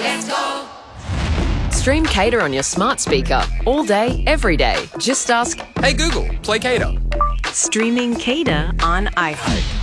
Stream Cater on your smart speaker all day, every day. Just ask, Hey Google, play Cater. Streaming Cater on iHeart.